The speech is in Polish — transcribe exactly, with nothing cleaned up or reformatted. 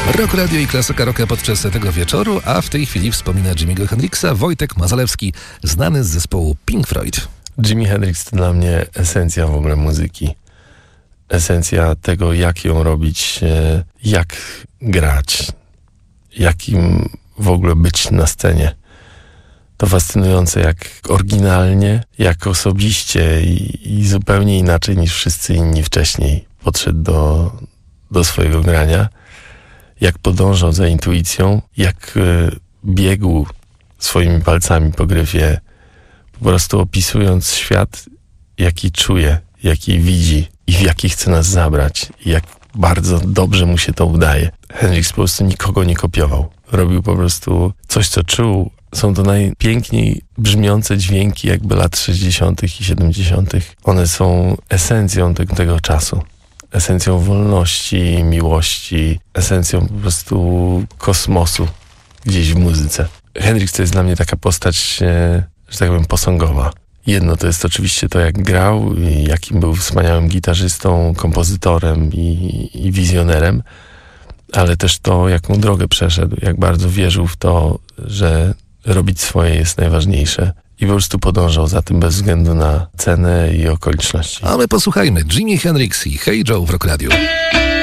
Rock Radio i klasyka rocka podczas tego wieczoru, a w tej chwili wspomina Jimmy'ego Hendrixa Wojtek Mazalewski, znany z zespołu Pink Floyd. Jimi Hendrix to dla mnie esencja w ogóle muzyki. Esencja tego, jak ją robić, jak grać, jakim w ogóle być na scenie. To fascynujące, jak oryginalnie, jak osobiście i, i zupełnie inaczej niż wszyscy inni wcześniej podszedł do, do swojego grania. Jak podążał za intuicją, jak y, biegł swoimi palcami po gryfie, po prostu opisując świat, jaki czuje, jaki widzi i w jaki chce nas zabrać. I jak bardzo dobrze mu się to udaje. Hendrix po prostu nikogo nie kopiował. Robił po prostu coś, co czuł. Są to najpiękniej brzmiące dźwięki jakby lat sześćdziesiątych i siedemdziesiątych. One są esencją te, tego czasu. Esencją wolności, miłości, esencją po prostu kosmosu gdzieś w muzyce. Hendrix to jest dla mnie taka postać, że tak powiem, posągowa. Jedno to jest oczywiście to, jak grał, i jakim był wspaniałym gitarzystą, kompozytorem i, i wizjonerem, ale też to, jaką drogę przeszedł, jak bardzo wierzył w to, że robić swoje jest najważniejsze. I po prostu podążał za tym bez względu na cenę i okoliczności. A my posłuchajmy Jimi Hendrix i Hey Joe w Rock Radio.